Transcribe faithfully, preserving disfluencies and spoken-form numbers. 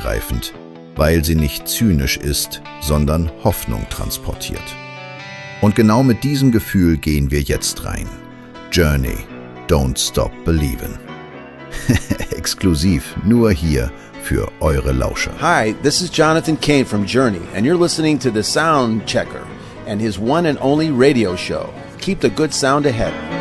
ergreifend, weil sie nicht zynisch ist, sondern Hoffnung transportiert. Und genau mit diesem Gefühl gehen wir jetzt rein. Journey, Don't Stop Believin'. Exklusiv nur hier für eure Lauscher. Hi, this is Jonathan Cain from Journey, and you're listening to The Sound Checker and his one and only radio show. Keep the good sound ahead.